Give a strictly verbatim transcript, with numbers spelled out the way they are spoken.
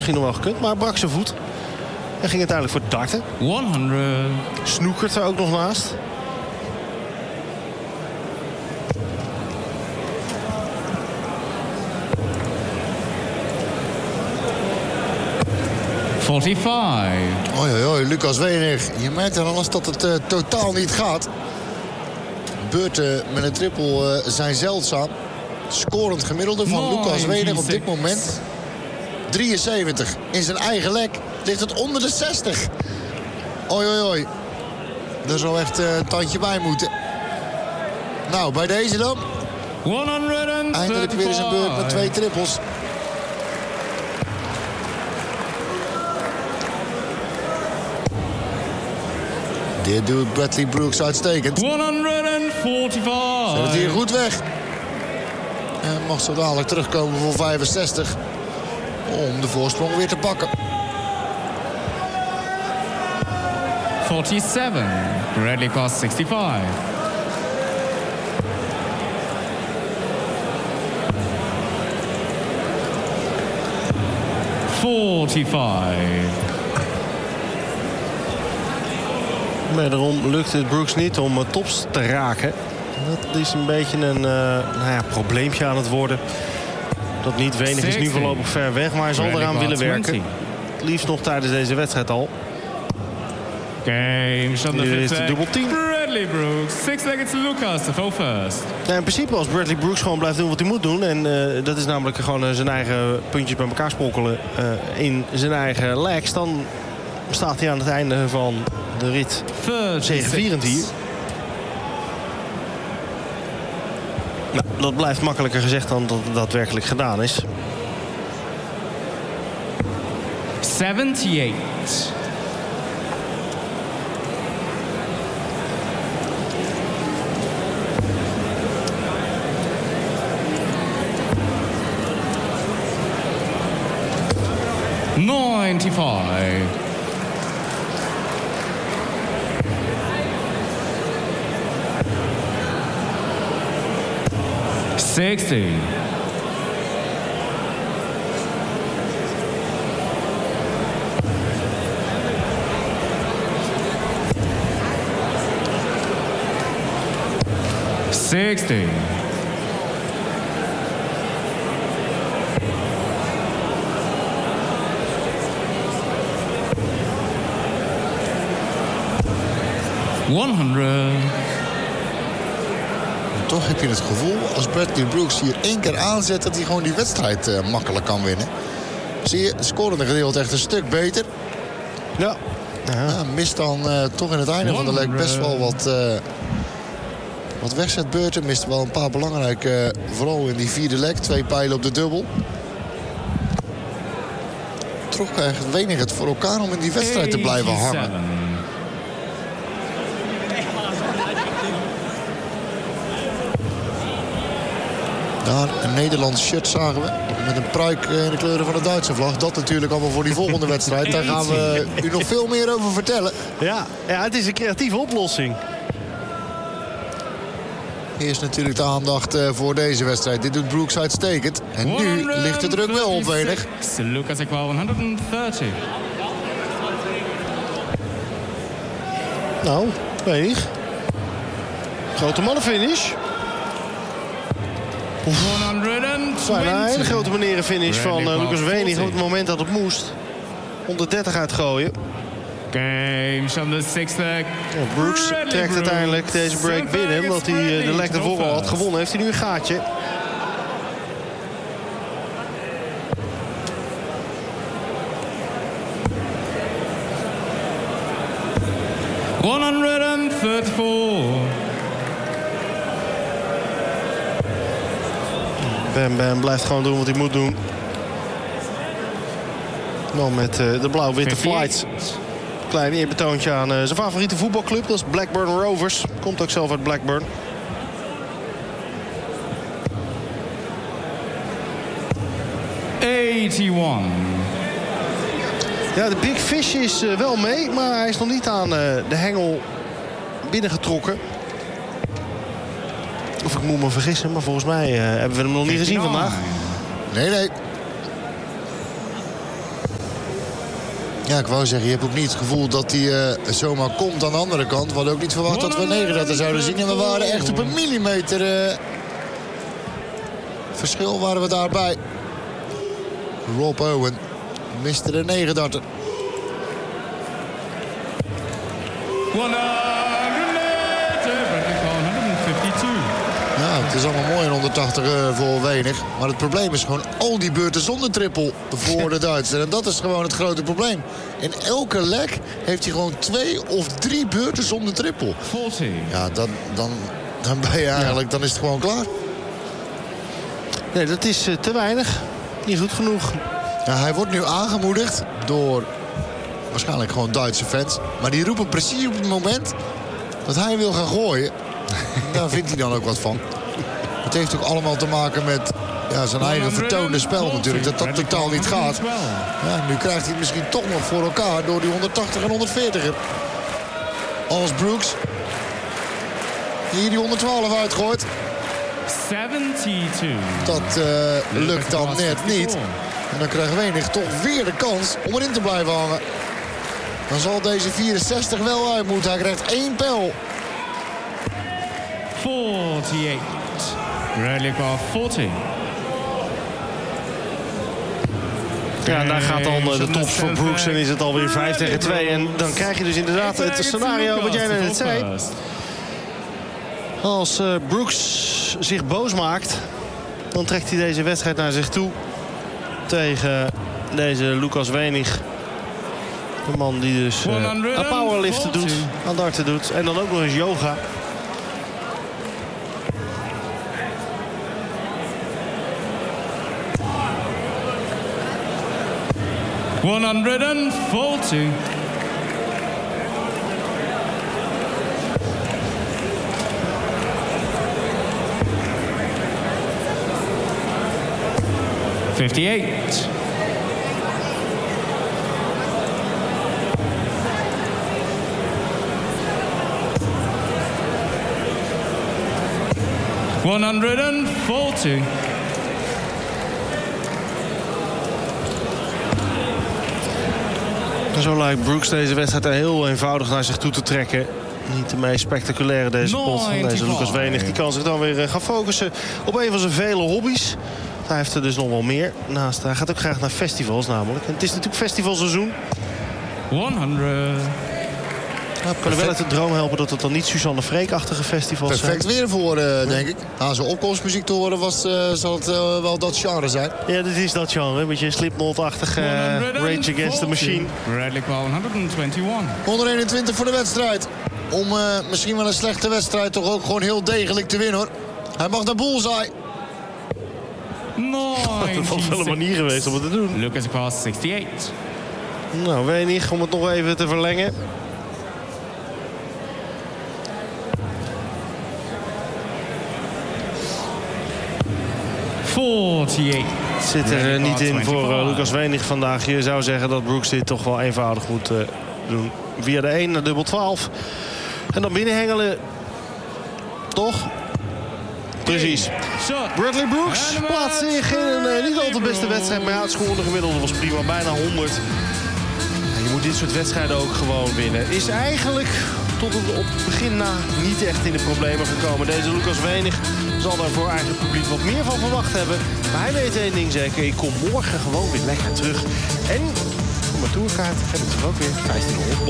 Misschien nog wel gekund, maar brak zijn voet. En ging uiteindelijk voor darten. honderd. Snoekert er ook nog naast. vijfenveertig. Oei, oei, oei, Lucas Wenig. Je merkt aan alles dat het uh, totaal niet gaat. Beurten met een triple uh, zijn zeldzaam. Scorend gemiddelde van Lucas Wenig op dit moment. drieënzeventig. In zijn eigen lek ligt het onder de zestig. Oei, oei, oei. Er zou echt uh, een tandje bij moeten. Nou, bij deze dan. honderdvijfendertig. Eindelijk weer eens een beurt met twee trippels. Dit doet Bradley Brooks uitstekend. honderdvijfenveertig. Zet het hier goed weg. En mag zo dadelijk terugkomen voor vijfenzestig. Om de voorsprong weer te pakken. forty-seven. Bradley cost sixty-five. forty-five. Wederom lukt het Brooks niet om uh, tops te raken. Dat is een beetje een uh, nou ja, probleempje aan het worden. Dat niet Wenig is nu voorlopig ver weg, maar hij zal eraan willen werken. Het liefst nog tijdens deze wedstrijd al. Game zonder Nu is de dubbel tien. Bradley Brooks, six seconds to Lucas to go first. Ja, in principe als Bradley Brooks gewoon blijft doen wat hij moet doen. En uh, dat is namelijk gewoon uh, zijn eigen puntjes bij elkaar sprokkelen uh, in zijn eigen legs. Dan staat hij aan het einde van de rit zegevierend hier. Nou, dat blijft makkelijker gezegd dan dat het daadwerkelijk gedaan is. seventy-eight. ninety-five. sixty. sixty. honderd. Toch heb je het gevoel, als Bradley Brooks hier één keer aanzet, dat hij gewoon die wedstrijd uh, makkelijk kan winnen. Zie je, het scorende gedeelte echt een stuk beter. Ja. Ja. Ja, mist dan uh, toch in het einde van de leg best wel wat, uh, wat wegzetbeurten. Mist wel een paar belangrijke, uh, vooral in die vierde leg. Twee pijlen op de dubbel. Toch krijgt Wenig het voor elkaar om in die wedstrijd te blijven hangen. Daar een Nederlands shirt zagen we. Met een pruik in de kleuren van de Duitse vlag. Dat natuurlijk allemaal voor die volgende wedstrijd. Daar gaan we u nog veel meer over vertellen. Ja, ja, het is een creatieve oplossing. Eerst natuurlijk de aandacht voor deze wedstrijd. Dit doet Brooks uitstekend. En nu ligt de druk wel op Wenig. Lucas equal honderddertig. Nou, Wenig. Grote mannenfinish. Bijna een hele grote menerenfinish van uh, Lucas Wenig op het moment dat het moest. honderddertig uitgooien. Games on the sixth leg. Ja, Brooks trekt uiteindelijk deze break binnen. Omdat hij uh, de leg daarvoor al had gewonnen. Heeft hij nu een gaatje. honderdviertig. Bam Bam blijft gewoon doen wat hij moet doen. Dan met uh, de blauw-witte flights. Klein eerbetoontje aan uh, zijn favoriete voetbalclub. Dat is Blackburn Rovers. Komt ook zelf uit Blackburn. eenennegentig. Ja, de Big Fish is uh, wel mee. Maar hij is nog niet aan uh, de hengel binnengetrokken. Of ik moet me vergissen, maar volgens mij uh, hebben we hem nog niet gezien vandaag. Nee, nee. Ja, ik wou zeggen, je hebt ook niet het gevoel dat hij uh, zomaar komt aan de andere kant. We hadden ook niet verwacht dat we negenendertig zouden zien. En we waren echt op een millimeter uh, verschil waren we daarbij. Rob Owen miste de negenendertig. Ja, het is allemaal mooi in honderdtachtig uh, voor Wenig. Maar het probleem is gewoon al die beurten zonder triple voor de Duitsers. En dat is gewoon het grote probleem. In elke leg heeft hij gewoon twee of drie beurten zonder triple. Ja, dan, dan, dan ben je eigenlijk, dan is het gewoon klaar. Nee, dat is uh, te weinig. Niet goed genoeg. Ja, hij wordt nu aangemoedigd door waarschijnlijk gewoon Duitse fans. Maar die roepen precies op het moment dat hij wil gaan gooien. Daar vindt hij dan ook wat van. Het heeft ook allemaal te maken met ja, zijn eigen vertoonde spel natuurlijk. Dat dat totaal niet gaat. Ja, nu krijgt hij het misschien toch nog voor elkaar door die honderdtachtig en honderdveertig. Als Brooks hier die honderdtwaalf uitgooit. Dat uh, lukt dan net niet. En dan krijgt Wenig toch weer de kans om erin te blijven hangen. Dan zal deze vierenzestig wel uit moeten. Hij krijgt één pijl. forty-eight. Bradley Clark forty. Ja, en daar gaat dan de tops voor Brooks en is het alweer vijf tegen twee. En dan krijg je dus inderdaad het scenario wat jij net zei. Als uh, Brooks zich boos maakt, dan trekt hij deze wedstrijd naar zich toe. Tegen deze Lucas Wenig. De man die dus uh, aan powerliften doet, aan darten doet. En dan ook nog eens yoga. one forty. fifty-eight. one forty. Zo lijkt Brooks deze wedstrijd heel eenvoudig naar zich toe te trekken. Niet de meest spectaculaire deze pot van deze Lucas Wenig. Die kan zich dan weer gaan focussen op een van zijn vele hobby's. Hij heeft er dus nog wel meer. Naast, hij gaat ook graag naar festivals namelijk. En het is natuurlijk festivalseizoen. honderd. Nou, kan er wel uit de droom helpen dat het dan niet Suzanne Freek-achtige festivals zijn. Perfect weer voor, uh, denk ik. Na zo'n opkomstmuziek te horen was, uh, zal het uh, wel dat genre zijn. Ja, dit is dat genre. Een beetje Slipknot-achtige uh, Rage Against the Machine. Bradley Clark honderdeenentwintig. honderdeenentwintig voor de wedstrijd. Om uh, misschien wel een slechte wedstrijd toch ook gewoon heel degelijk te winnen, hoor. Hij mag naar bullseye. Dat was wel een manier geweest om het te doen. Lucas Clark zesenzestig. Nou, Wenig om het nog even te verlengen. forty-eight. Zit er uh, niet in voor uh, Lucas Wenig vandaag. Je zou zeggen dat Brooks dit toch wel eenvoudig moet uh, doen. Via de één naar dubbel twaalf. En dan binnenhengelen. Toch? Precies. Bradley Brooks plaatst zich in een uh, niet al te beste wedstrijd. Maar ja, het scorende gemiddelde was prima. Bijna honderd. En je moet dit soort wedstrijden ook gewoon winnen. Is eigenlijk tot op het begin na niet echt in de problemen gekomen. Deze Lucas Wenig zal daar voor eigen publiek wat meer van verwacht hebben. Maar hij weet één ding zeker. Ik kom morgen gewoon weer lekker terug. En voor mijn tourkaart heb ik toch ook weer vijftienhonderd.